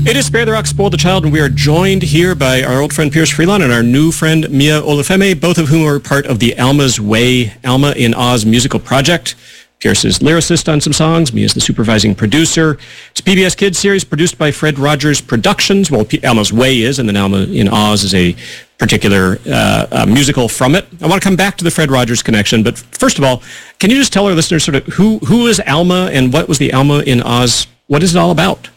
It is Spare the Rock, Spoil the Child, and we are joined here by our old friend Pierce Freelon and our new friend Mia Olufeme, both of whom are part of the Alma's Way, Alma in Oz musical project. Pierce is lyricist on some songs. Mia is the supervising producer. It's a PBS Kids series produced by Fred Rogers Productions. Well, Alma's Way is, and then Alma in Oz is a particular musical from it. I want to come back to the Fred Rogers connection, but first of all, can you just tell our listeners sort of who is Alma and what was the Alma in Oz? What is it all about?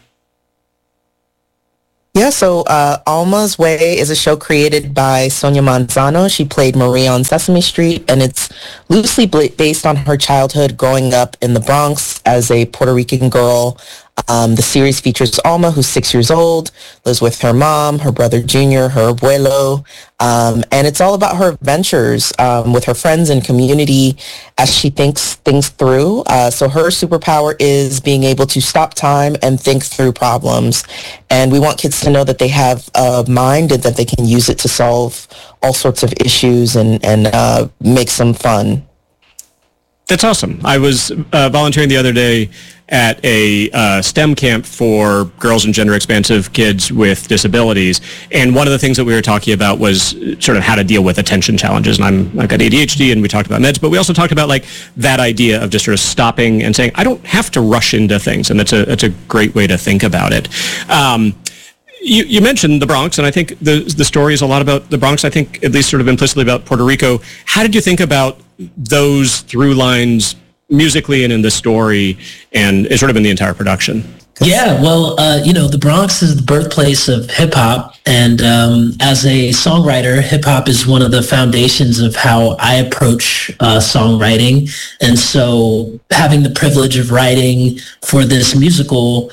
Yeah, so Alma's Way is a show created by Sonia Manzano. She played Maria on Sesame Street, and it's loosely based on her childhood growing up in the Bronx as a Puerto Rican girl. The series features Alma, who's 6 years old, lives with her mom, her brother Junior, her abuelo, and it's all about her adventures with her friends and community as she thinks things through. So her superpower is being able to stop time and think through problems. And we want kids to know that they have a mind and that they can use it to solve all sorts of issues and make some fun. That's awesome. I was volunteering the other day at a STEM camp for girls and gender-expansive kids with disabilities, and one of the things that we were talking about was sort of how to deal with attention challenges. And I've got ADHD, and we talked about meds, but we also talked about like that idea of just sort of stopping and saying, I don't have to rush into things, and that's a great way to think about it. You mentioned the Bronx, and I think the story is a lot about the Bronx, I think at least sort of implicitly about Puerto Rico. How did you think about those through lines musically and in the story and sort of in the entire production? Yeah, well, the Bronx is the birthplace of hip-hop, and as a songwriter, hip-hop is one of the foundations of how I approach songwriting. And so having the privilege of writing for this musical,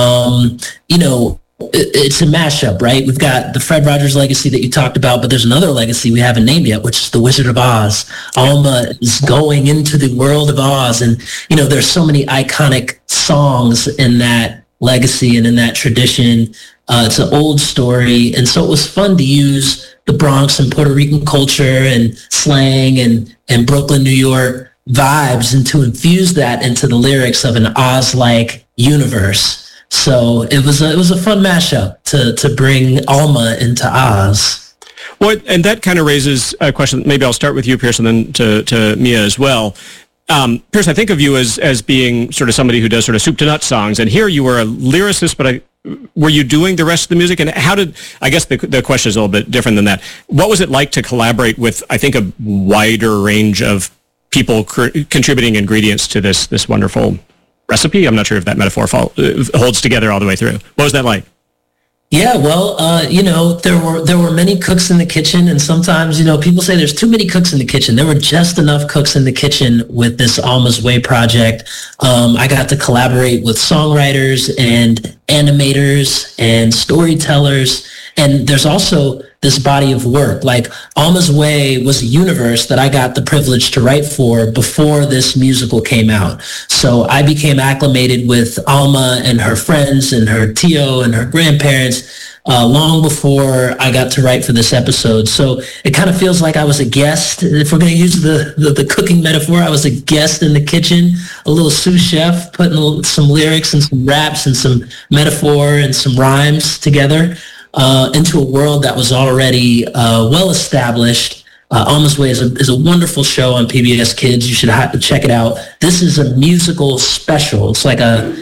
it's a mashup, right? We've got the Fred Rogers legacy that you talked about, but there's another legacy we haven't named yet, which is the Wizard of Oz. Alma is going into the world of Oz, and there's so many iconic songs in that legacy and in that tradition. It's an old story, and so it was fun to use the Bronx and Puerto Rican culture and slang and Brooklyn, New York vibes, and to infuse that into the lyrics of an Oz-like universe. So it was a fun mashup to bring Alma into Oz. Well, and that kind of raises a question. Maybe I'll start with you, Pierce, and then to Mia as well. Pierce, I think of you as being sort of somebody who does sort of soup to nuts songs, and here you were a lyricist, but were you doing the rest of the music? And how did, I guess the question is a little bit different than that. What was it like to collaborate with, I think, a wider range of people contributing ingredients to this wonderful recipe? I'm not sure if that metaphor holds together all the way through. What was that like? Yeah, well, there were many cooks in the kitchen, and sometimes, people say there's too many cooks in the kitchen. There were just enough cooks in the kitchen with this Alma's Way project. I got to collaborate with songwriters and animators and storytellers, and there's also this body of work. Like, Alma's Way was a universe that I got the privilege to write for before this musical came out. So I became acclimated with Alma and her friends and her tío and her grandparents long before I got to write for this episode. So it kind of feels like I was a guest. If we're going to use the cooking metaphor, I was a guest in the kitchen, a little sous chef, putting some lyrics and some raps and some metaphor and some rhymes together into a world that was already well established. Alma's Way is a wonderful show on PBS Kids. You should check it out. This is a musical special. It's like a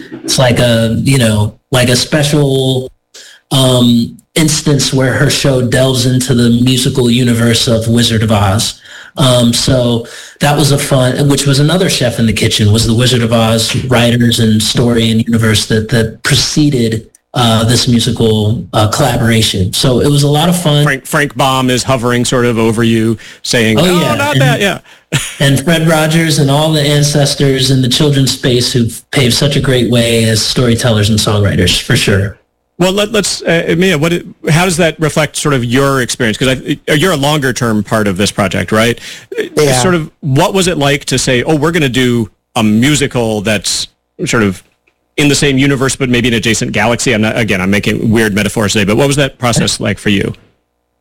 special instance where her show delves into the musical universe of Wizard of Oz. So that was which was another chef in the kitchen, was the Wizard of Oz writers and story and universe that preceded this musical collaboration. So it was a lot of fun. Frank Baum is hovering sort of over you saying, not that, yeah. And Fred Rogers and all the ancestors in the children's space who've paved such a great way as storytellers and songwriters, for sure. Well, let's Mia, how does that reflect sort of your experience? Because you're a longer-term part of this project, right? Yeah. Sort of, what was it like to say, we're going to do a musical that's sort of in the same universe, but maybe an adjacent galaxy? I'm making weird metaphors today, but what was that process like for you?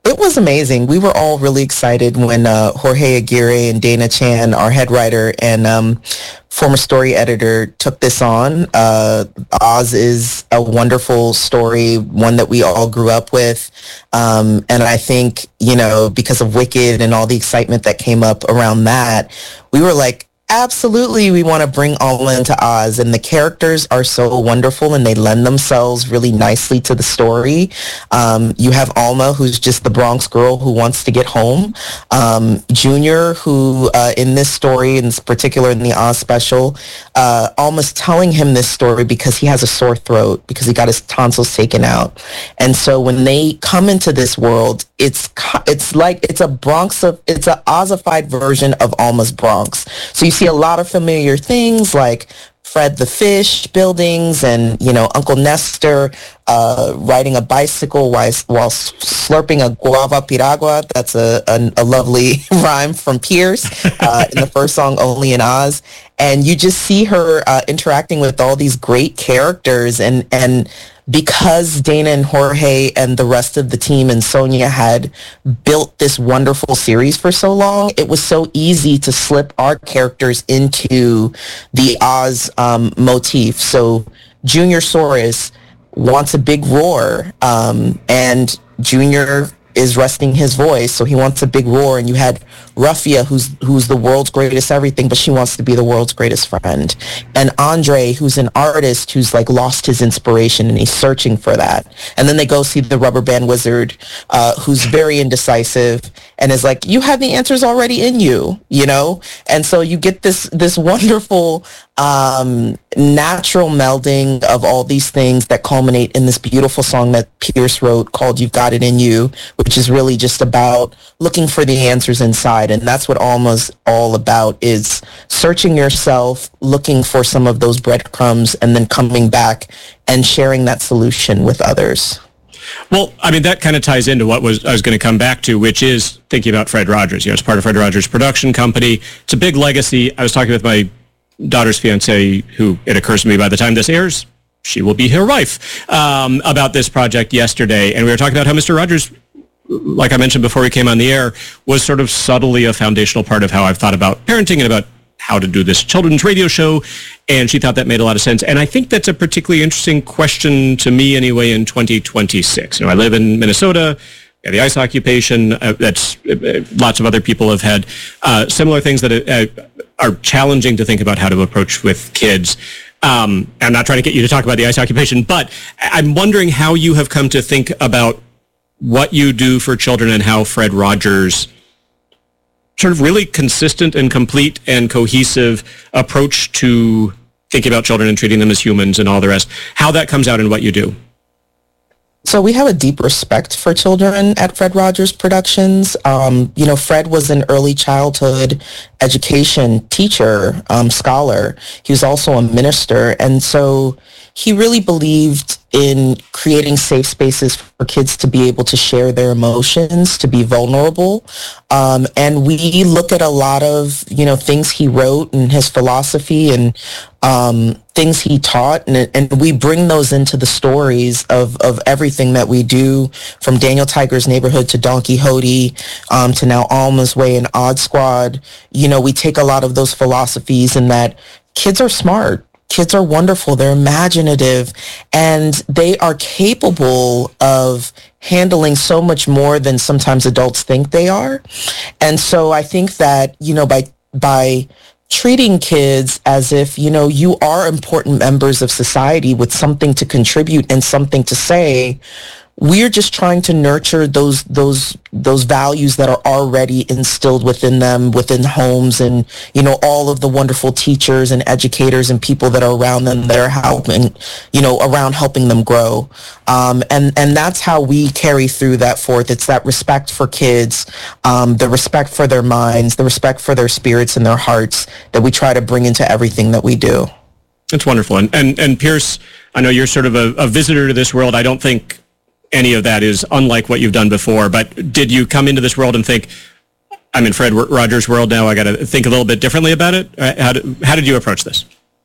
It was amazing. We were all really excited when Jorge Aguirre and Dana Chan, our head writer and former story editor, took this on. Oz is a wonderful story, one that we all grew up with. And I think, because of Wicked and all the excitement that came up around that, we were like, absolutely, we want to bring Alma into Oz, and the characters are so wonderful and they lend themselves really nicely to the story. You have Alma, who's just the Bronx girl who wants to get home. Junior, who in this story, in particular in the Oz special, Alma's telling him this story because he has a sore throat, because he got his tonsils taken out. And so when they come into this world, it's like it's a Ozified version of Alma's Bronx. So you see a lot of familiar things like Fred the Fish buildings and, Uncle Nestor riding a bicycle while slurping a guava piragua. That's a lovely rhyme from Pierce in the first song, Only in Oz. And you just see her interacting with all these great characters. And because Dana and Jorge and the rest of the team and Sonia had built this wonderful series for so long, it was so easy to slip our characters into the Oz motif. So Junior Saurus wants a big roar, and Junior is resting his voice, so he wants a big roar. And you had Ruffia, who's the world's greatest everything, but she wants to be the world's greatest friend. And Andre, who's an artist who's like lost his inspiration and he's searching for that. And then they go see the Rubber Band Wizard, who's very indecisive and is like, you have the answers already in you, And so you get this wonderful natural melding of all these things that culminate in this beautiful song that Pierce wrote called You've Got It in You, which is really just about looking for the answers inside. And that's what Alma's all about, is searching yourself, looking for some of those breadcrumbs, and then coming back and sharing that solution with others. Well, I mean, that kind of ties into what I was going to come back to, which is thinking about Fred Rogers. It's part of Fred Rogers' production company. It's a big legacy. I was talking with my daughter's fiance, who, it occurs to me, by the time this airs, she will be her wife, about this project yesterday. And we were talking about how Mr. Rogers, like I mentioned before we came on the air, was sort of subtly a foundational part of how I've thought about parenting and about how to do this children's radio show. And she thought that made a lot of sense. And I think that's a particularly interesting question to me anyway in 2026. I live in Minnesota. The ice occupation, that's lots of other people have had similar things that are challenging to think about how to approach with kids. I'm not trying to get you to talk about the ice occupation, but I'm wondering how you have come to think about what you do for children and how Fred Rogers' sort of really consistent and complete and cohesive approach to thinking about children and treating them as humans and all the rest, how that comes out in what you do. So we have a deep respect for children at Fred Rogers Productions. Fred was an early childhood education teacher, scholar. He was also a minister. And so he really believed in creating safe spaces for kids to be able to share their emotions, to be vulnerable. And we look at a lot of, things he wrote and his philosophy and things he taught, and we bring those into the stories of everything that we do, from Daniel Tiger's Neighborhood to Don Quixote, to now Alma's Way and Odd Squad. We take a lot of those philosophies in that kids are smart. Kids are wonderful. They're imaginative, and they are capable of handling so much more than sometimes adults think they are. And so I think that, by treating kids as if, you are important members of society with something to contribute and something to say, we're just trying to nurture those values that are already instilled within them, within homes, and all of the wonderful teachers and educators and people that are around them that are helping, around helping them grow. And that's how we carry through that forth. It's that respect for kids, the respect for their minds, the respect for their spirits and their hearts that we try to bring into everything that we do. It's wonderful. And Pierce, I know you're sort of a visitor to this world. I don't think any of that is unlike what you've done before, but did you come into this world and think, I'm in Fred Rogers' world now, I got to think a little bit differently about it? How did you approach this?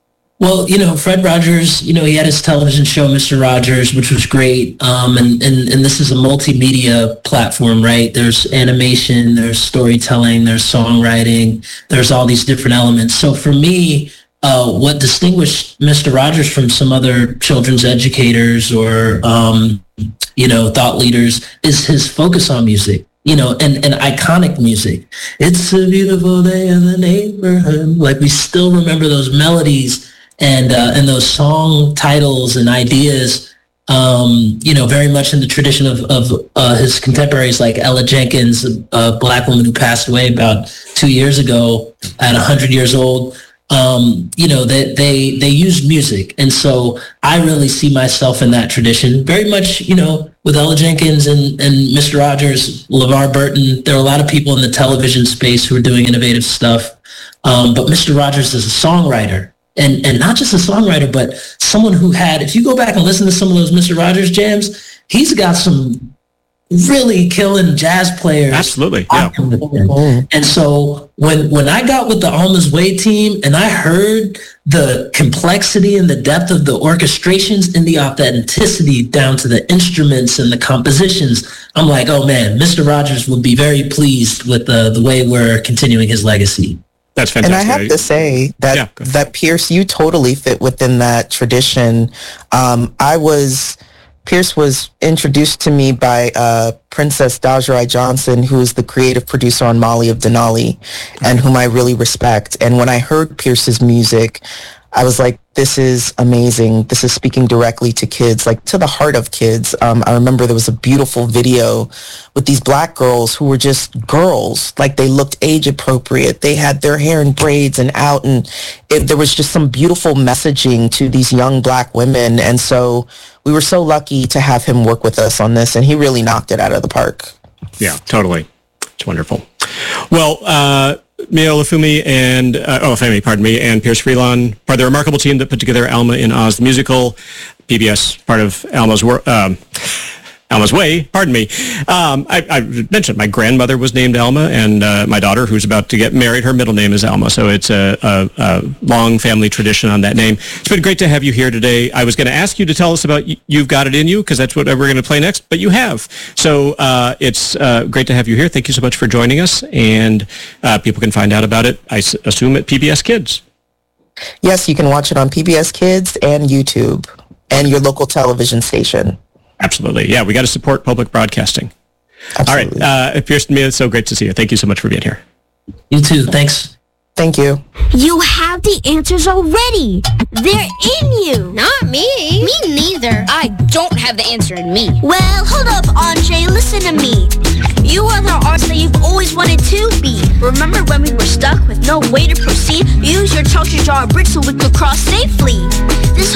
Well, Fred Rogers, he had his television show, Mr. Rogers, which was great. And this is a multimedia platform, right? There's animation, there's storytelling, there's songwriting, there's all these different elements. So for me, what distinguished Mr. Rogers from some other children's educators or, thought leaders is his focus on music. And iconic music. It's a beautiful day in the neighborhood. Like, we still remember those melodies and those song titles and ideas, very much in the tradition of his contemporaries like Ella Jenkins, a Black woman who passed away about 2 years ago at 100 years old. They use music. And so I really see myself in that tradition very much, with Ella Jenkins and Mr. Rogers, LeVar Burton. There are a lot of people in the television space who are doing innovative stuff. But Mr. Rogers is a songwriter. And not just a songwriter, but someone who had, if you go back and listen to some of those Mr. Rogers jams, he's got some really killing jazz players. Absolutely, yeah. And so when I got with the Alma's Way team and I heard the complexity and the depth of the orchestrations and the authenticity down to the instruments and the compositions, I'm like, oh man, Mr. Rogers would be very pleased with the way we're continuing his legacy. That's fantastic. And I have to say that Pierce, you totally fit within that tradition. Pierce was introduced to me by Princess Dajrai Johnson, who is the creative producer on Molly of Denali, and whom I really respect. And when I heard Pierce's music, I was like, this is amazing. This is speaking directly to kids, like to the heart of kids. I remember there was a beautiful video with these Black girls who were just girls, like they looked age appropriate. They had their hair in braids and out, and there was just some beautiful messaging to these young Black women. And so we were so lucky to have him work with us on this, and he really knocked it out of the park. Yeah, totally. It's wonderful. Well, Mia Olufumi and and Pierce Freelon, part of the remarkable team that put together Alma in Oz the musical. PBS, part of Alma's Way, pardon me. I mentioned my grandmother was named Alma, and my daughter, who's about to get married, her middle name is Alma. So it's a long family tradition on that name. It's been great to have you here today. I was going to ask you to tell us about You've Got It In You, because that's what we're going to play next, but you have. So it's great to have you here. Thank you so much for joining us, and people can find out about it, I assume, at PBS Kids. Yes, you can watch it on PBS Kids and YouTube and your local television station. Absolutely. Yeah, we got to support public broadcasting. Absolutely. All right. Pierce and Mia, it's so great to see you. Thank you so much for being here. You too. Thanks. Thank you. You have the answers already. They're in you. Not me. Me neither. I don't have the answer in me. Well, hold up, Andre. Listen to me. You are the artist that you've always wanted to be. Remember when we were stuck with no way to proceed? Use your chalk jar bridge so we could cross safely. This